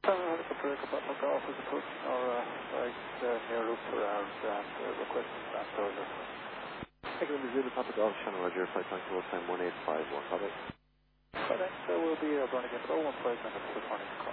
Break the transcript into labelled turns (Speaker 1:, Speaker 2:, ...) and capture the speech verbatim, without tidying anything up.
Speaker 1: Uh, helicopter, Papa Golf is approaching our uh, right uh, near loop around and uh, requesting that order.
Speaker 2: Taking the Zulu Papa Golf, Channel Roger, flight time to time one eight five one, copy.
Speaker 1: But then, so we'll be uh, running in about one five minutes returning the call.